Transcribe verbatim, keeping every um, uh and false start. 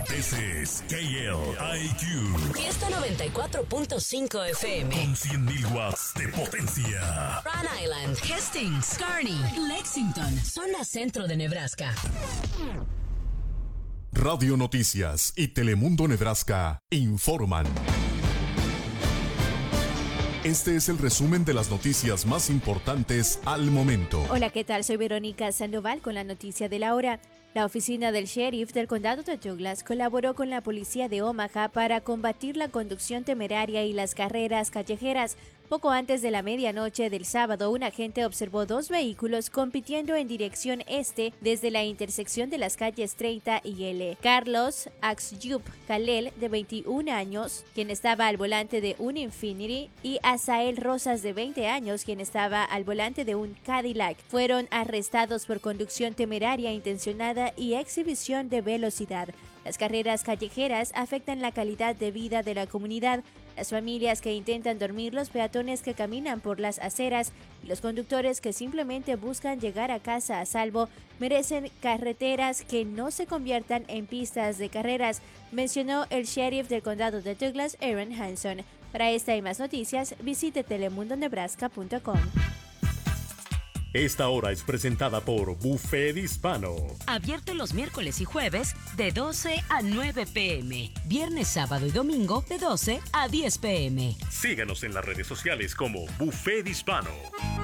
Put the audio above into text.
Ese es K L I Q. Fiesta noventa y cuatro punto cinco F M. Con cien mil watts de potencia. Rhode Island, Hastings, Kearney, Lexington, zona centro de Nebraska. Radio Noticias y Telemundo Nebraska informan. Este es el resumen de las noticias más importantes al momento. Hola, ¿qué tal? Soy Verónica Sandoval con la noticia de la hora. La oficina del sheriff del condado de Douglas colaboró con la policía de Omaha para combatir la conducción temeraria y las carreras callejeras. Poco antes de la medianoche del sábado, un agente observó dos vehículos compitiendo en dirección este desde la intersección de las calles treinta y L. Carlos Axyup Kalel, de veintiún años, quien estaba al volante de un Infiniti, y Asael Rosas, de veinte años, quien estaba al volante de un Cadillac, fueron arrestados por conducción temeraria intencionada y exhibición de velocidad. Las carreras callejeras afectan la calidad de vida de la comunidad, las familias que intentan dormir, los peatones que caminan por las aceras y los conductores que simplemente buscan llegar a casa a salvo merecen carreteras que no se conviertan en pistas de carreras, mencionó el sheriff del condado de Douglas, Aaron Hanson. Para esta y más noticias, visite telemundo nebraska punto com. Esta hora es presentada por Buffet Hispano. Abierto los miércoles y jueves de doce a nueve pm. Viernes, sábado y domingo de doce a diez pm. Síganos en las redes sociales como Buffet Hispano.